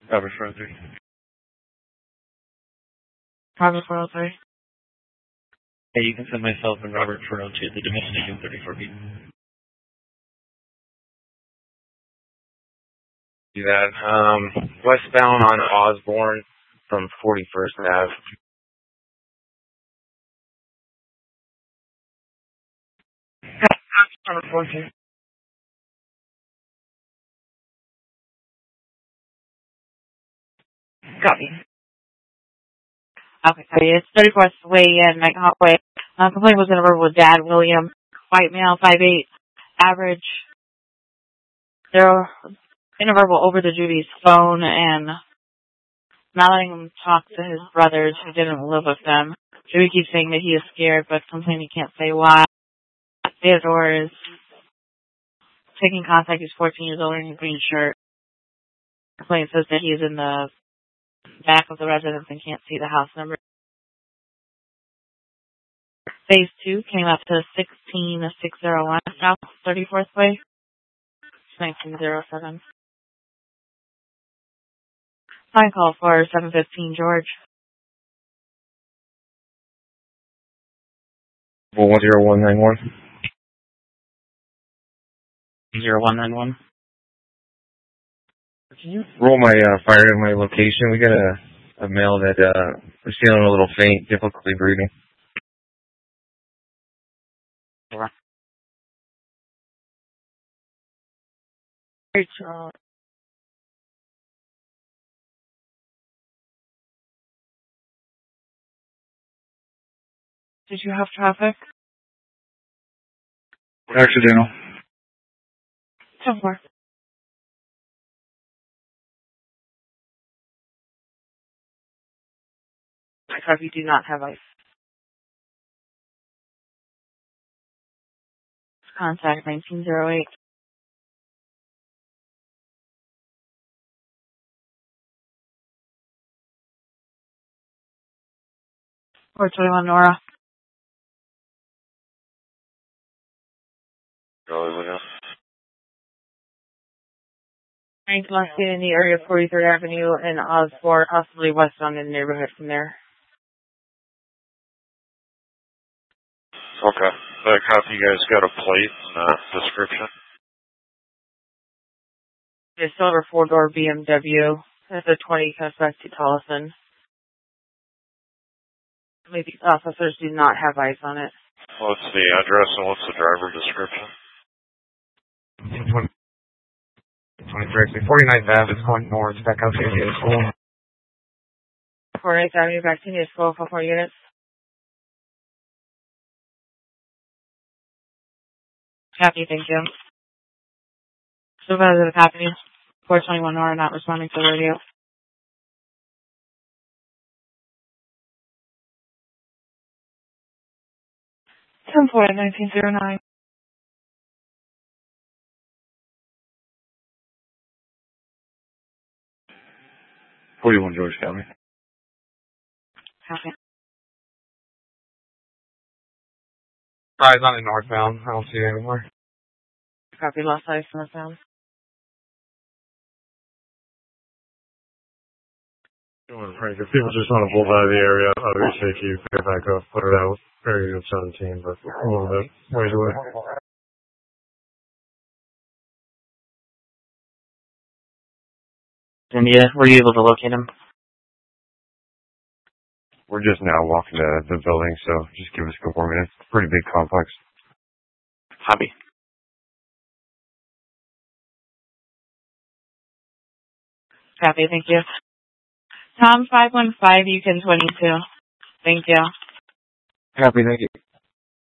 Robert 403. Robert 403. Hey, you can send myself and Robert 402 the Dominican 34 feet. Do that. Westbound on Osborne from 41st Ave. Robert 402. Copy. Okay, it's 34th Way in Megahoff Way. Complaint was in a verbal with Dad William, white male, 5'8", average. They're in a verbal over the Judy's phone and not letting him talk to his brothers who didn't live with them. Judy keeps saying that he is scared, but complaining he can't say why. Theodore is taking contact. He's 14 years old wearing a green shirt. Complaint says that he is in the back of the residence and can't see the house number. Phase 2 came up to 16601 South 34th Way, 1907. Phone call for 715 George. 10191. 0191. Can you roll my fire in my location? We got a male that was feeling a little faint, difficulty breathing. Rachel. Did you have traffic? Accidental. 10-4. I copy, do not have ice. Contact 1908. Or 21 Nora. Frank last seen in the area of 43rd Avenue and Osborne, possibly westbound in the neighborhood from there. Okay. That copy, you guys got a plate and description? The silver 4-door BMW. That's a 20 comes back to Tolleson. Maybe officers do not have eyes on it. What's the address and what's the driver description? 49th Ave is going north, back out to the school. 49th Avenue, back to the school for 4 units. Copy, thank you. Supervisor of the copy. 421 Nora not responding to the radio. Ten 1909. George County. Copy. Eyes on the northbound. I don't see it anymore. Copy, lost ice northbound. Frank, if people just want to pull out of the area, obviously if you pick it back up, put it out, area of 17, but a little bit ways away. And were you able to locate him? We're just now walking to the building, so just give us a couple more minutes. It's a pretty big complex. Copy. Copy, thank you. Tom 515, you can 22. Thank you. Copy, thank you.